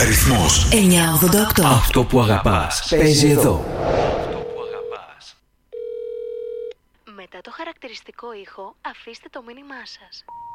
Ρυθμός 988. Αυτό που αγαπάς παίζει εδώ. Μετά το χαρακτηριστικό ήχο, αφήστε το μήνυμά σας.